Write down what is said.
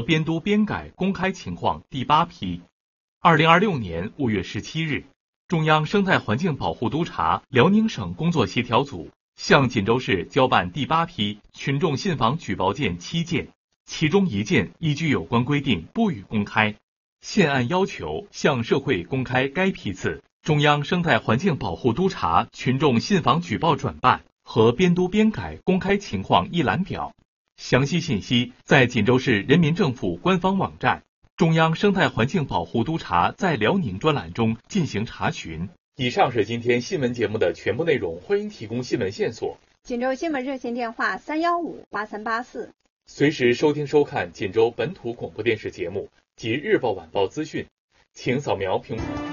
编督编改公开情况第8批。2026年5月17日，中央生态环境保护督察辽宁省工作协调组向锦州市交办第8批群众信访举报件7件，其中1件依据有关规定不予公开，现按要求向社会公开该批次中央生态环境保护督察群众信访举报转办和编督编改公开情况一览表。详细信息在锦州市人民政府官方网站中央生态环境保护督察在辽宁专栏中进行查询。以上是今天新闻节目的全部内容，欢迎提供新闻线索。 锦州新闻热线电话3158384， 随时收听收看锦州本土广播电视节目及日报晚报资讯，请扫描屏幕。